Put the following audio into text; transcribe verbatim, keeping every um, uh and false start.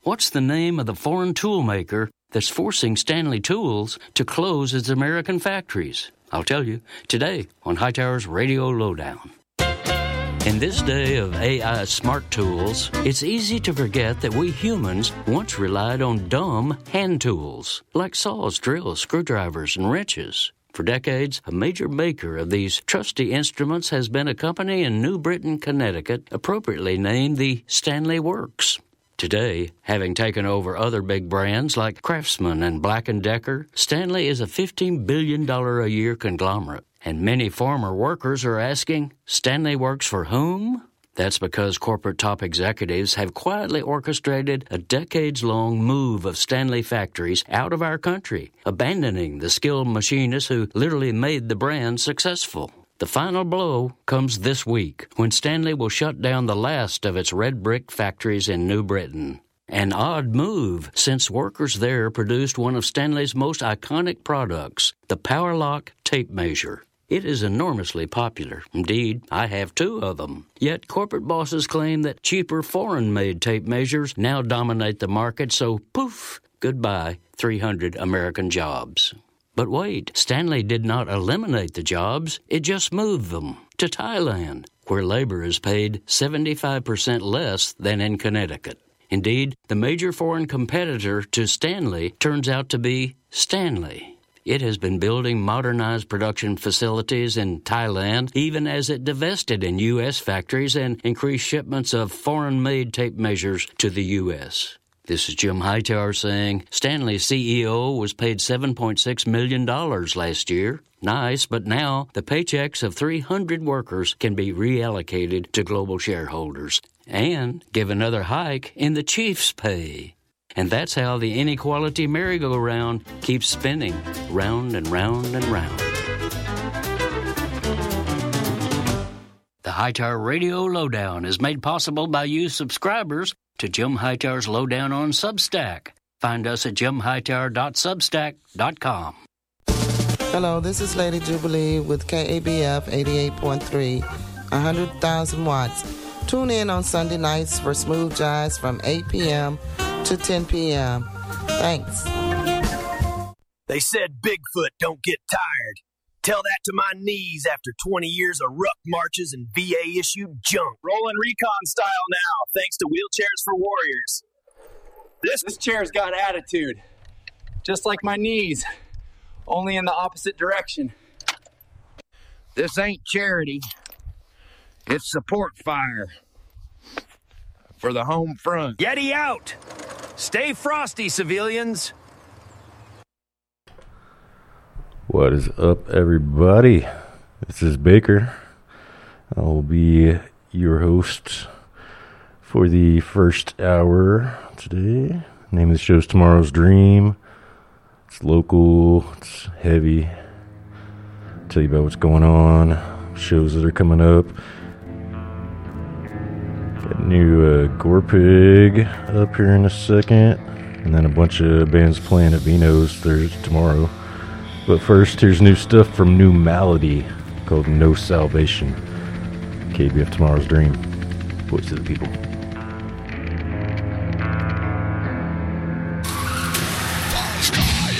What's the name of the foreign tool maker that's forcing Stanley Tools to close its American factories? I'll tell you today on Hightower's Radio Lowdown. In this day of A I smart tools, it's easy to forget that we humans once relied on dumb hand tools, like saws, drills, screwdrivers, and wrenches. For decades, a major maker of these trusty instruments has been a company in New Britain, Connecticut, appropriately named the Stanley Works. Today, having taken over other big brands like Craftsman and Black and Decker, Stanley is a fifteen billion dollars a year conglomerate. And many former workers are asking, Stanley Works for whom? That's because corporate top executives have quietly orchestrated a decades-long move of Stanley factories out of our country, abandoning the skilled machinists who literally made the brand successful. The final blow comes this week, when Stanley will shut down the last of its red brick factories in New Britain. An odd move, since workers there produced one of Stanley's most iconic products, the PowerLock tape measure. It is enormously popular. Indeed, I have two of them. Yet corporate bosses claim that cheaper foreign-made tape measures now dominate the market, so poof, goodbye, three hundred American jobs. But wait, Stanley did not eliminate the jobs, it just moved them to Thailand, where labor is paid seventy-five percent less than in Connecticut. Indeed, the major foreign competitor to Stanley turns out to be Stanley. It has been building modernized production facilities in Thailand, even as it divested in U S factories and increased shipments of foreign-made tape measures to the U S This is Jim Hightower saying Stanley's C E O was paid seven point six million dollars last year. Nice, but now the paychecks of three hundred workers can be reallocated to global shareholders and give another hike in the chief's pay. And that's how the inequality merry-go-round keeps spinning, round and round and round. The Hightower Radio Lowdown is made possible by you subscribers to Jim Hightower's Lowdown on Substack. Find us at jim hightower dot substack dot com. Hello, this is Lady Jubilee with K A B F eighty-eight point three, one hundred thousand watts. Tune in on Sunday nights for smooth jazz from eight p.m. to ten p.m. Thanks. They said Bigfoot don't get tired. Tell that to my knees after twenty years of ruck marches and V A-issued junk. Rolling recon style now, thanks to Wheelchairs for Warriors. This, this chair's got attitude, just like my knees, only in the opposite direction. This ain't charity. It's support fire for the home front. Yeti out! Stay frosty, civilians! What is up, everybody? This is Baker. I will be your host for the first hour today. Name of the show is Tomorrow's Dream. It's local, it's heavy. I'll tell you about what's going on, shows that are coming up. Got a new uh, Gore Pig up here in a second, and then a bunch of bands playing at Vino's Thursday tomorrow. But first, here's new stuff from New Malady called No Salvation. K B F Tomorrow's Dream. Voice of the People.